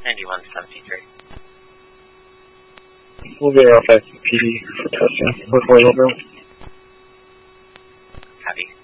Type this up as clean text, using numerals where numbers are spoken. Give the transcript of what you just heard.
9173. We'll get off at PD for testing with Royal. Copy.